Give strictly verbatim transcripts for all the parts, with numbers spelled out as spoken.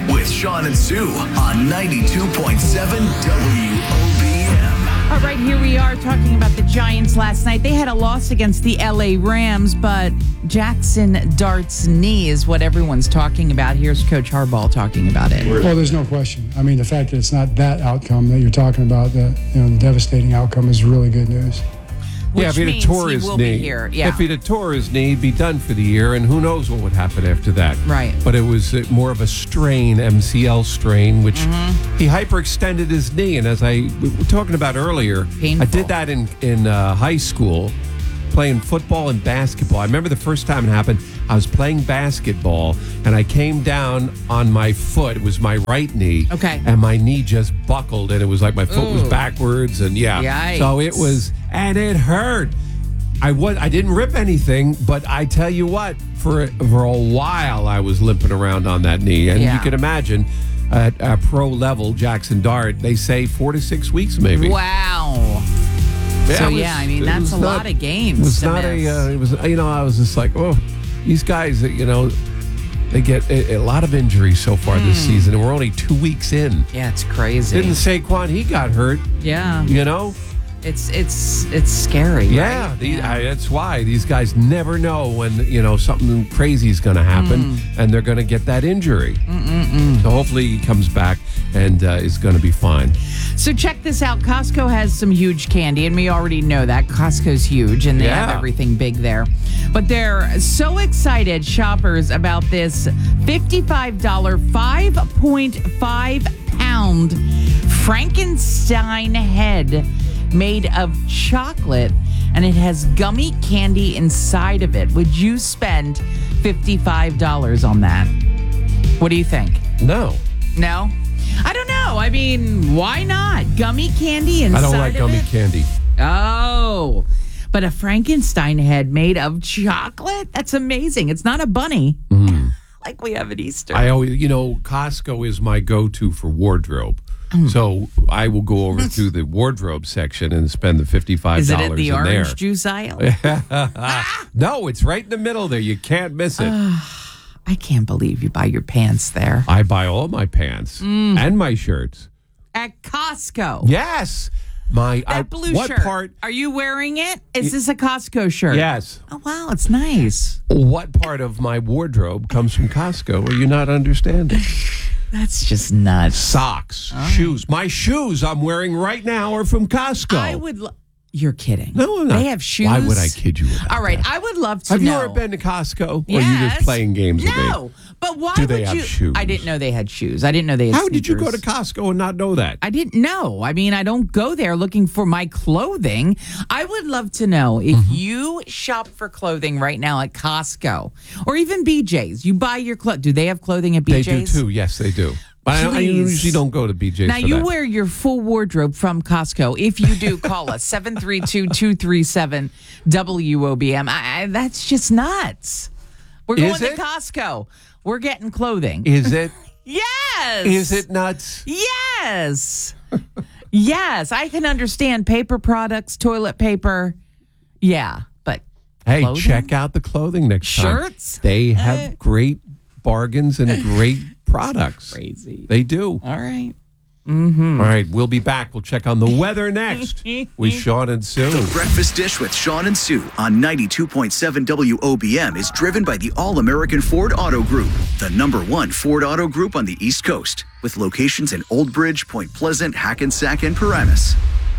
with Sean and Sue on ninety-two point seven W O B M. All right, here we are talking about the Giants last night. They had a loss against the L A Rams, but Jackson Dart's knee is what everyone's talking about. Here's Coach Harbaugh talking about it. Well, there's no question. I mean, the fact that it's not that outcome that you're talking about, the, you know, the devastating outcome, is really good news. Which yeah, if he'd means have tore he his will knee, be here. Yeah. if he'd have tore his knee, he'd be done for the year, and who knows what would happen after that. Right. But it was uh, more of a strain, M C L strain, which Mm-hmm. he hyperextended his knee. And as I we were talking about earlier, Painful. I did that in in uh, high school, playing football and basketball. I remember the first time it happened. I was playing basketball, and I came down on my foot. It was my right knee. Okay. And my knee just buckled, and it was like my foot was Ooh. backwards, and yeah. Yikes. So it was, and it hurt. I was I didn't rip anything, but I tell you what, for for a while I was limping around on that knee, and Yeah. you can imagine at a pro level, Jackson Dart, they say four to six weeks maybe. Wow. Yeah, so, it was- yeah, I mean, it that's was a not- lot of games It was to not miss. a. Uh, it was you know I was just like, oh, these guys, you know, they get a, a lot of injuries so far this Hmm. season, and we're only two weeks in. Yeah, it's crazy. Didn't Saquon he got hurt? yeah. You know. It's it's it's scary. Yeah, right? the, I, that's why these guys never know when you know something crazy is going to happen, and they're going to get that injury. Mm-mm-mm. So hopefully he comes back and uh, is going to be fine. So check this out. Costco has some huge candy, and we already know that. Costco's huge, and they have Yeah. everything big there. But they're so excited, shoppers, about this fifty-five dollars, five point five pound Frankenstein head made of chocolate, and it has gummy candy inside of it. Would you spend fifty-five dollars on that? What do you think? No, No? I don't know. I mean, why not? Gummy candy inside I don't like of gummy it? candy. Oh, but a Frankenstein head made of chocolate? That's amazing. It's not a bunny like we have at Easter. I always, you know, Costco is my go-to for wardrobe. Hmm. So I will go over to the wardrobe section and spend the fifty-five Is dollars it at the in orange there. juice aisle? No, it's right in the middle there. You can't miss it. I can't believe you buy your pants there. I buy all my pants Mm. and my shirts. At Costco. Yes. My That I, blue what shirt. part? Are you wearing it? Is this a Costco shirt? Yes. Oh, wow. It's nice. What part of my wardrobe comes from Costco? Are you not understanding? That's just nuts. Socks, shoes. My shoes I'm wearing right now are from Costco. I would. Lo- You're kidding. No, I'm not. They have shoes. Why would I kid you about All right. that? I would love to Have know. you ever been to Costco? Yes. Or are you just playing games with me? No. But why Do would they have you? shoes? I didn't know they had shoes. I didn't know they had How did you go to sneakers. Costco and not know that? I didn't know. I mean, I don't go there looking for my clothing. I would love to know if Mm-hmm. you shop for clothing right now at Costco or even B J's. You buy your clothes. Do they have clothing at B They J's? do too. Yes, they do. But I, I Please. usually don't go to B J's Now, for you that. wear your full wardrobe from Costco. If you do, call us, seven three two, two three seven, W O B M. I, I, that's just nuts. We're going Is to it? Costco. We're getting clothing. Is it? Yes. Is it nuts? Yes. Yes. I can understand paper products, toilet paper. Yeah. But Hey, clothing? check out the clothing next time. Shirts? They have Uh, great bargains and great products. Crazy. They do. All right. All right, we'll be back. We'll check on the weather next with Sean and Sue. The Breakfast Dish with Sean and Sue on ninety-two point seven W O B M is driven by the All-American Ford Auto Group, the number one Ford Auto Group on the East Coast, with locations in Old Bridge, Point Pleasant, Hackensack, and Paramus.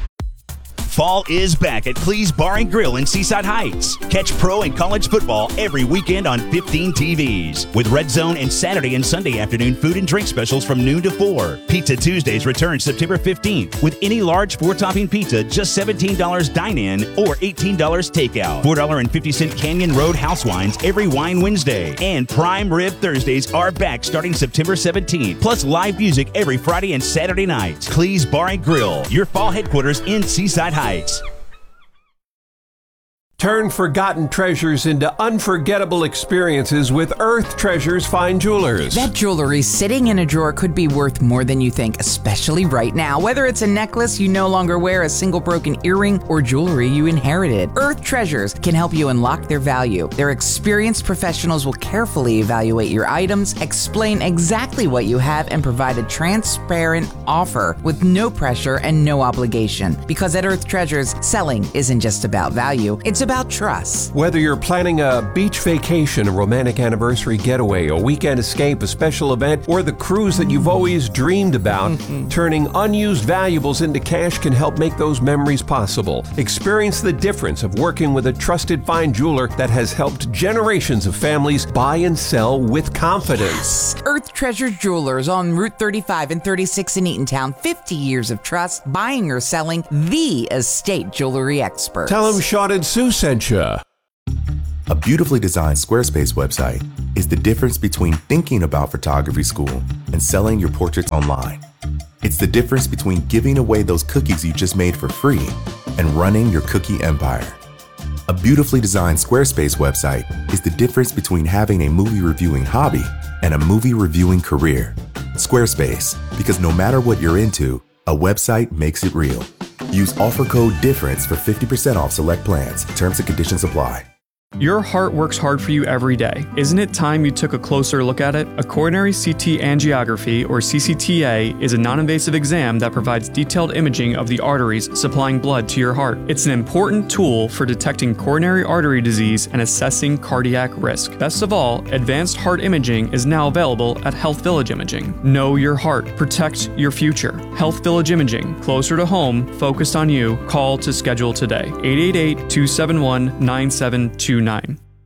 Fall is back at Clee's Bar and Grill in Seaside Heights. Catch pro and college football every weekend on fifteen T Vs. With Red Zone and Saturday and Sunday afternoon food and drink specials from noon to four. Pizza Tuesdays return September fifteenth with any large four-topping pizza just seventeen dollars dine-in or eighteen dollars takeout. four dollars and fifty cents Canyon Road House Wines every Wine Wednesday. And Prime Rib Thursdays are back starting September seventeenth. Plus live music every Friday and Saturday nights. Clee's Bar and Grill, your fall headquarters in Seaside Heights. Turn forgotten treasures into unforgettable experiences with Earth Treasures Fine Jewelers. That jewelry sitting in a drawer could be worth more than you think, especially right now. Whether it's a necklace you no longer wear, a single broken earring, or jewelry you inherited, Earth Treasures can help you unlock their value. Their experienced professionals will carefully evaluate your items, explain exactly what you have, and provide a transparent offer with no pressure and no obligation. Because at Earth Treasures, selling isn't just about value, it's about trust. Whether you're planning a beach vacation, a romantic anniversary getaway, a weekend escape, a special event, or the cruise that you've always dreamed about, turning unused valuables into cash can help make those memories possible. Experience the difference of working with a trusted fine jeweler that has helped generations of families buy and sell with confidence. Earth Treasure Jewelers on Route thirty-five and thirty-six in Eatontown. fifty years of trust, buying or selling, the estate jewelry experts. Tell them Sean and Sue sent you. A beautifully designed Squarespace website is the difference between thinking about photography school and selling your portraits online. It's the difference between giving away those cookies you just made for free and running your cookie empire. A beautifully designed Squarespace website is the difference between having a movie reviewing hobby and a movie reviewing career. Squarespace, because no matter what you're into, a website makes it real. Use offer code DIFFERENCE for fifty percent off select plans. Terms and conditions apply. Your heart works hard for you every day. Isn't it time you took a closer look at it? A coronary C T angiography, or C C T A, is a non-invasive exam that provides detailed imaging of the arteries supplying blood to your heart. It's an important tool for detecting coronary artery disease and assessing cardiac risk. Best of all, advanced heart imaging is now available at Health Village Imaging. Know your heart. Protect your future. Health Village Imaging. Closer to home, focused on you. Call to schedule today. eight eight eight, two seven one, nine seven two nine.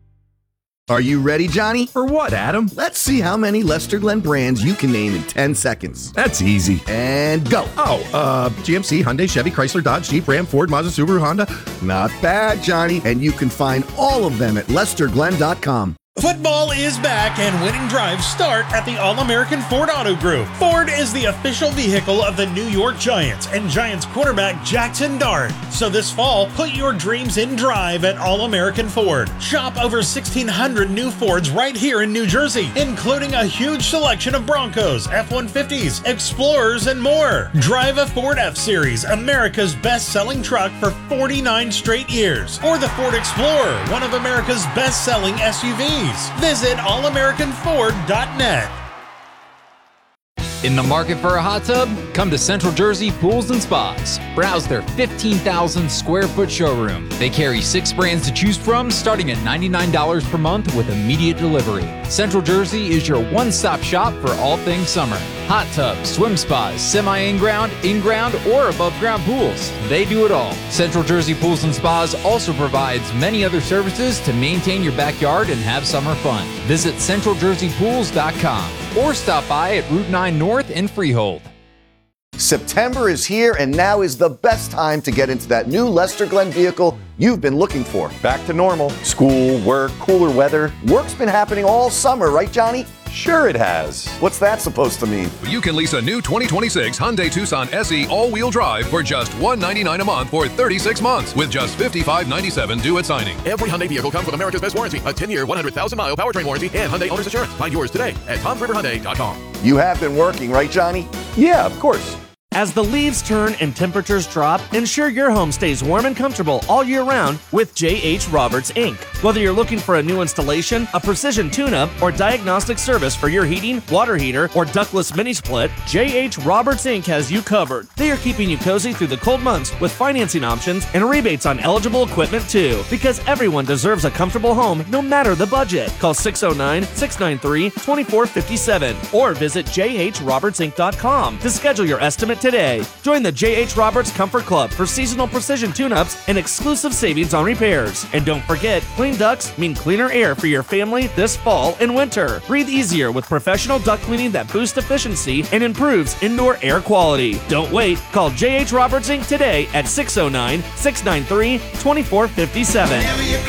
Are you ready, Johnny? For what, Adam? Let's see how many Lester Glenn brands you can name in ten seconds. That's easy. And go. Oh, uh, G M C, Hyundai, Chevy, Chrysler, Dodge, Jeep, Ram, Ford, Mazda, Subaru, Honda. Not bad, Johnny. And you can find all of them at lester glenn dot com. Football is back and winning drives start at the All-American Ford Auto Group. Ford is the official vehicle of the New York Giants and Giants quarterback Jackson Dart. So this fall, put your dreams in drive at All-American Ford. Shop over sixteen hundred new Fords right here in New Jersey, including a huge selection of Broncos, F one fifties, Explorers, and more. Drive a Ford F-Series, America's best-selling truck for forty-nine straight years. Or the Ford Explorer, one of America's best-selling S U Vs. Visit all american ford dot net. In the market for a hot tub? Come to Central Jersey Pools and Spas. Browse their fifteen thousand square foot showroom. They carry six brands to choose from, starting at ninety-nine dollars per month with immediate delivery. Central Jersey is your one-stop shop for all things summer. Hot tubs, swim spas, semi-in-ground, in-ground, or above-ground pools. They do it all. Central Jersey Pools and Spas also provides many other services to maintain your backyard and have summer fun. Visit central jersey pools dot com or stop by at Route nine North in Freehold. September is here, and now is the best time to get into that new Lester Glenn vehicle you've been looking for. Back to normal. School, work, cooler weather. Work's been happening all summer, right, Johnny? Sure it has. What's that supposed to mean? You can lease a new twenty twenty-six Hyundai Tucson S E all-wheel drive for just one hundred ninety-nine dollars a month for thirty-six months with just fifty-five ninety-seven due at signing. Every Hyundai vehicle comes with America's best warranty, a ten-year, one hundred thousand mile powertrain warranty, and Hyundai Owner's Insurance. Find yours today at toms river hyundai dot com. You have been working, right, Johnny? Yeah, of course. As the leaves turn and temperatures drop, ensure your home stays warm and comfortable all year round with J H. Roberts, Incorporated. Whether you're looking for a new installation, a precision tune-up, or diagnostic service for your heating, water heater, or ductless mini-split, J H. Roberts, Incorporated has you covered. They are keeping you cozy through the cold months with financing options and rebates on eligible equipment too, because everyone deserves a comfortable home no matter the budget. Call six oh nine, six nine three, two four five seven or visit j h roberts inc dot com to schedule your estimate today. Join the J H. Roberts Comfort Club for seasonal precision tune-ups and exclusive savings on repairs. And don't forget, clean ducts mean cleaner air for your family this fall and winter. Breathe easier with professional duct cleaning that boosts efficiency and improves indoor air quality. Don't wait. Call J H. Roberts, Incorporated today at six oh nine, six nine three, two four five seven.